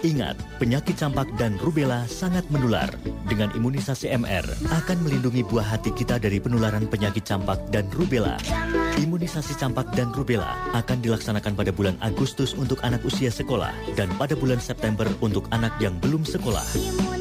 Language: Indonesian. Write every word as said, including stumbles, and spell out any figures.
Ingat, penyakit campak dan rubella sangat menular. Dengan imunisasi M R akan melindungi buah hati kita dari penularan penyakit campak dan rubella. Imunisasi campak dan rubella akan dilaksanakan pada bulan Agustus untuk anak usia sekolah dan pada bulan September untuk anak yang belum sekolah.